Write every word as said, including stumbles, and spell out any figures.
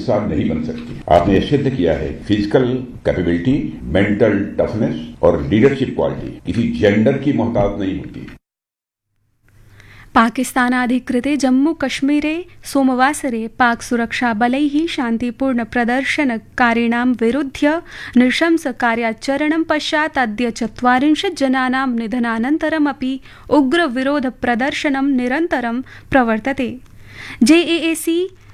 इंसान नहीं बन सकती। आपने यह सिद्ध किया है फिजिकल कैपेबिलिटी, मेंटल टफनेस और लीडरशिप क्वालिटी किसी जेंडर की मोहताज नहीं होती। पाकिस्तानाधिकृते जम्मूकश्मीरे सोमवासरे पाक सुरक्षाबलैः शान्तिपूर्णप्रदर्शनकारिणां विरुध्य नृशंसकार्याचरणं पश्चात् अद्य चत्वारिंशत् जनानां निधनानन्तरमपि उग्रविरोधप्रदर्शनं निरन्तरं प्रवर्तते। जेएएसी